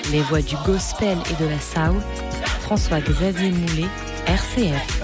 Les voix du gospel et de la soul, François-Xavier Moulet, RCF.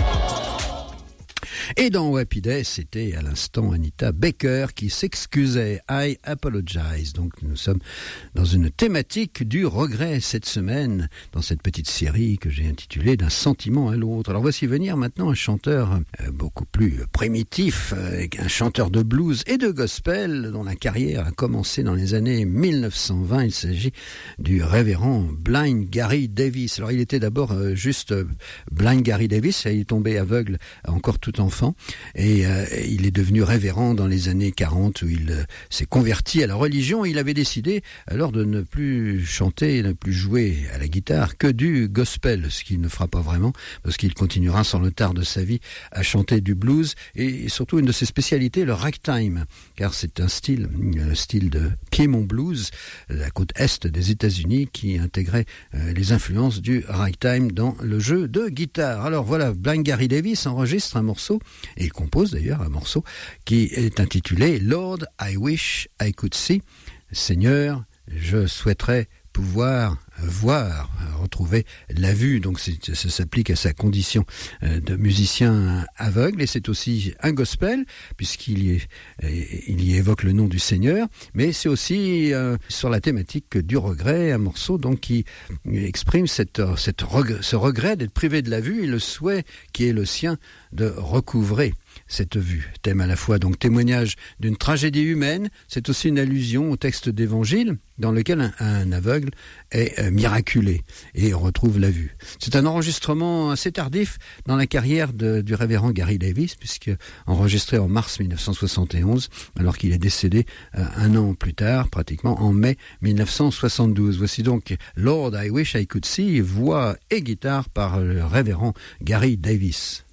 Et dans Happy Day, c'était à l'instant Anita Baker qui s'excusait. I apologize. Donc nous sommes dans une thématique du regret cette semaine, dans cette petite série que j'ai intitulée D'un sentiment à l'autre. Alors voici venir maintenant un chanteur beaucoup plus primitif, un chanteur de blues et de gospel dont la carrière a commencé dans les années 1920. Il s'agit du révérend Blind Gary Davis. Alors il était d'abord juste Blind Gary Davis, il est tombé aveugle encore tout enfant. Et il est devenu révérend dans les années 40 où il s'est converti à la religion. Il avait décidé alors de ne plus chanter, ne plus jouer à la guitare que du gospel, ce qu'il ne fera pas vraiment parce qu'il continuera sans le tard de sa vie à chanter du blues et surtout une de ses spécialités, le ragtime, car c'est un style, le style de Piedmont Blues, la côte est des États-Unis qui intégrait les influences du ragtime dans le jeu de guitare. Alors voilà, Blind Gary Davis enregistre un morceau et il compose d'ailleurs un morceau qui est intitulé Lord, I wish I could see. Seigneur, je souhaiterais pouvoir voir, retrouver la vue. Donc ça s'applique à sa condition de musicien aveugle et c'est aussi un gospel puisqu'il y évoque le nom du Seigneur, mais c'est aussi sur la thématique du regret, un morceau donc qui exprime ce regret d'être privé de la vue et le souhait qui est le sien de recouvrer cette vue. Thème à la fois donc témoignage d'une tragédie humaine, c'est aussi une allusion au texte d'évangile dans lequel un aveugle est miraculé et on retrouve la vue. C'est un enregistrement assez tardif dans la carrière du révérend Gary Davis puisque enregistré en mars 1971 alors qu'il est décédé un an plus tard, pratiquement en mai 1972. Voici donc Lord, I wish I could see, voix et guitare par le révérend Gary Davis.